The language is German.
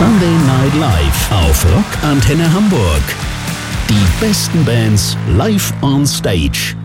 Sunday Night Live auf Rock Antenne Hamburg. Die besten Bands live on stage.